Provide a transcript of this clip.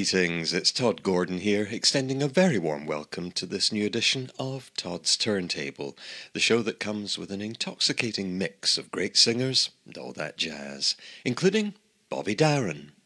Greetings, it's Todd Gordon here, extending a very warm welcome to this new edition of Todd's Turntable, the show that comes with an intoxicating mix of great singers and all that jazz, including Bobby Darin.